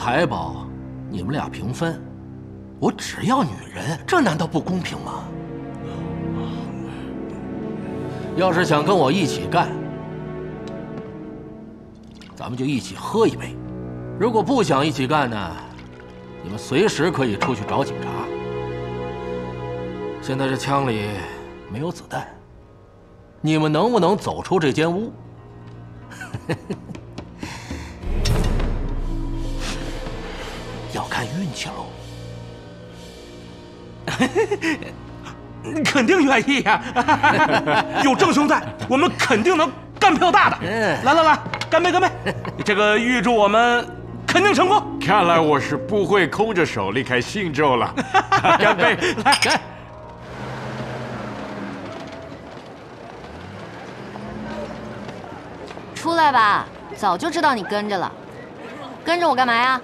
财宝，你们俩平分，我只要女人，这难道不公平吗？要是想跟我一起干，咱们就一起喝一杯；如果不想一起干呢，你们随时可以出去找警察。现在这枪里没有子弹，你们能不能走出这间屋？要看运气喽。 肯定愿意呀！有郑兄在，我们肯定能干票大的。来，干杯，干杯！这个预祝我们肯定成功。 看来我是不会空着手离开信州了。干杯！ 来，干！ 出来吧，早就知道你跟着了。跟着我干嘛呀？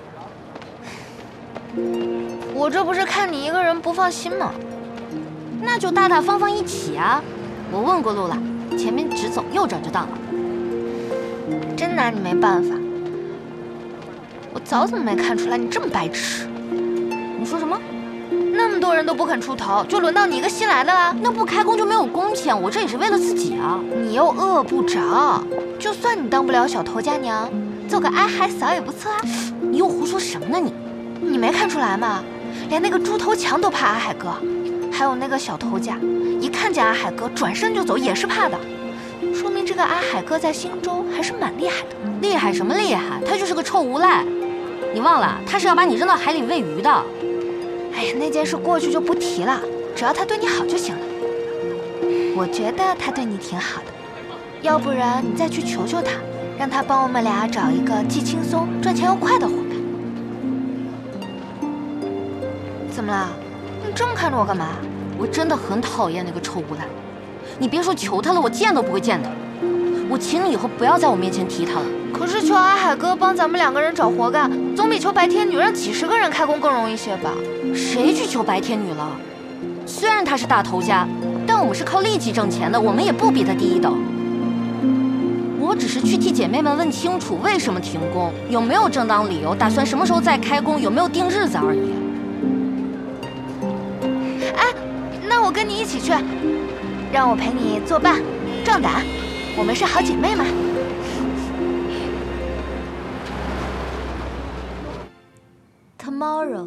我这不是看你一个人不放心吗？ 那就大大方方一起啊！我问过路了，前面直走右转就到了。 真拿你没办法，我早怎么没看出来你这么白痴？ 你说什么？ 那么多人都不肯出头，就轮到你一个新来的啦？ 那不开工就没有工钱，我这也是为了自己啊！ 你又饿不着，就算你当不了小头家娘，做个爱海嫂也不错啊！ 你又胡说什么呢你？ 你没看出来吗？连那个猪头强都怕阿海哥。还有那个小头家，一看见阿海哥转身就走，也是怕的，说明这个阿海哥在新州还是蛮厉害的。 厉害什么厉害？他就是个臭无赖。你忘了，他是要把你扔到海里喂鱼的。 哎呀，那件事过去就不提了，只要他对你好就行了。我觉得他对你挺好的，要不然你再去求求他，让他帮我们俩找一个既轻松赚钱又快的伙伴。怎么了？你这么看着我干嘛？ 我真的很讨厌那个臭无赖。你别说求他了，我见都不会见他。我请你以后不要在我面前提他了。 可是求阿海哥帮咱们2个人找活干，总比求白天女让几10个人开工更容易些吧？ 谁去求白天女了？虽然他是大头家，但我们是靠力气挣钱的，我们也不比他低一等。我只是去替姐妹们问清楚为什么停工，有没有正当理由，打算什么时候再开工，有没有定日子而已。 那我跟你一起去，让我陪你作伴，壮胆，我们是好姐妹嘛。 Tomorrow，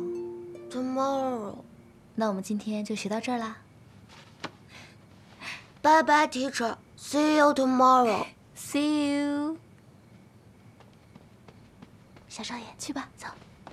那我们今天就学到这儿啦。Bye bye, teacher. See you tomorrow. See you。 小少爷，去吧，走。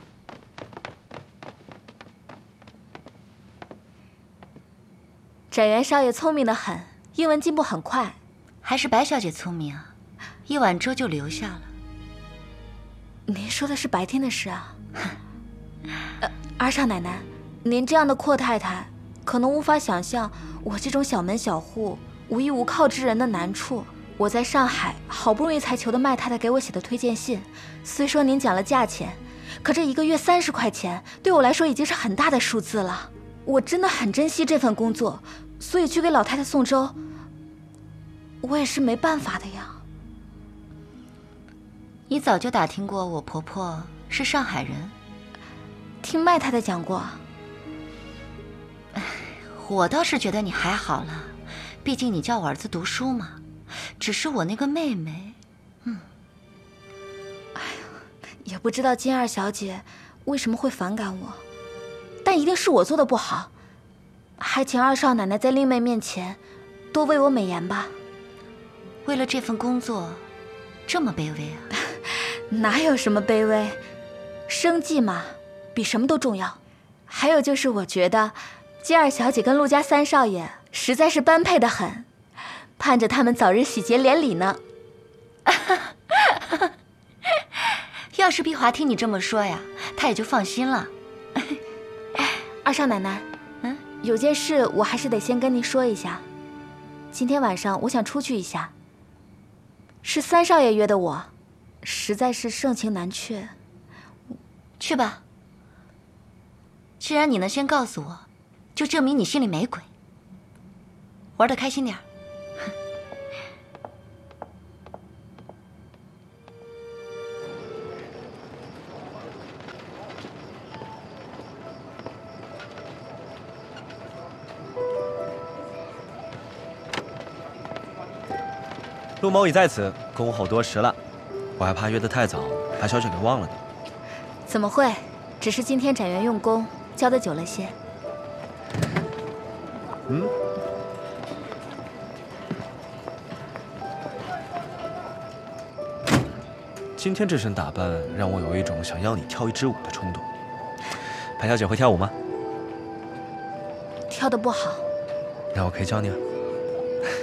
展元少爷聪明得很，英文进步很快。 还是白小姐聪明啊，一碗粥就留下了。 您说的是白天的事啊。二少奶奶，您这样的阔太太，可能无法想象我这种小门小户、无依无靠之人的难处。我在上海好不容易才求的麦太太给我写的推荐信，虽说您讲了价钱，可这1个月30块钱，对我来说已经是很大的数字了。我真的很珍惜这份工作，所以去给老太太送粥，我也是没办法的呀。 你早就打听过我婆婆是上海人？ 听麦太太讲过。 我倒是觉得你还好了，毕竟你叫我儿子读书嘛。只是我那个妹妹， 也不知道金二小姐为什么会反感我，但一定是我做的不好，还请二少奶奶在令妹面前多为我美言吧。 为了这份工作，这么卑微啊？ 哪有什么卑微，生计嘛，比什么都重要。还有就是我觉得金二小姐跟陆家3少爷实在是般配得很，盼着他们早日喜结连理呢。 要是碧华听你这么说呀，她也就放心了。 二少奶奶，有件事我还是得先跟您说一下。今天晚上我想出去一下，是3少爷约的我，实在是盛情难却。 去吧，既然你能先告诉我，就证明你心里没鬼。玩得开心点儿。 陆某已在此，恭候多时了。我还怕约得太早，把小雪给忘了呢。 怎么会？只是今天展元用功，教得久了些。 今天这身打扮让我有一种想邀你跳一支舞的冲动。潘小姐会跳舞吗？ 跳得不好。 那我可以教你啊。